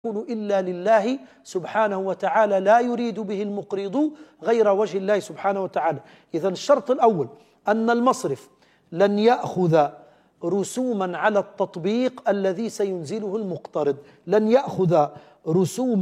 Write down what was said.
يكون إلا لله سبحانه وتعالى، لا يريد به المقرض غير وجه الله سبحانه وتعالى. إذن الشرط الأول أن المصرف لن يأخذ رسوما على التطبيق الذي سينزله المقترض، لن يأخذ رسوما